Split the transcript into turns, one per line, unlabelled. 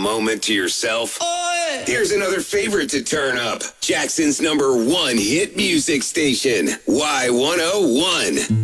moment to yourself? Here's another favorite to turn up. Jackson's #1 hit music station, Y101.